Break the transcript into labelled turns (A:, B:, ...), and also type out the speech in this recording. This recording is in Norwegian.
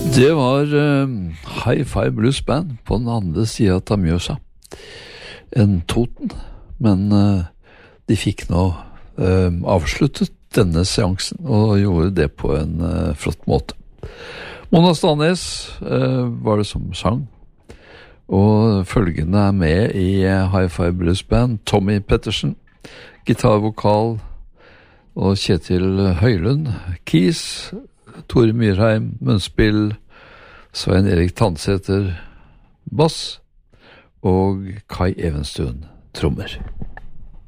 A: Det var Hi-Fi Blues Band på den andre siden av Mjøsa enn Toten, men de fikk nå avsluttet denne seansen og gjorde det på en flott måte. Mona Stanes var det som sang, og følgende med i Hi-Fi Blues Band: Tommy Pettersen, gitarvokal, og Kjetil Høylund, keys, Tore Myrheim, munnspill, Svein Erik Tandsæter, bass, og Kai Evenstuen, trommer.